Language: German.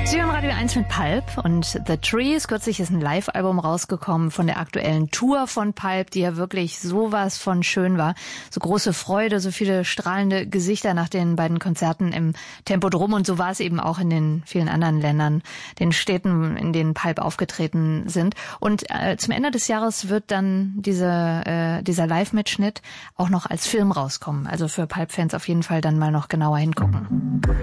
Sie hören Radio 1 mit Pulp und The Trees. Kürzlich ist ein Live-Album rausgekommen von der aktuellen Tour von Pulp, die ja wirklich sowas von schön war. So große Freude, so viele strahlende Gesichter nach den beiden Konzerten im Tempodrom. Und so war es eben auch in den vielen anderen Ländern, den Städten, in denen Pulp aufgetreten sind. Und zum Ende des Jahres wird dann dieser Live-Mitschnitt auch noch als Film rauskommen. Also für Pulp-Fans auf jeden Fall dann mal noch genauer hingucken.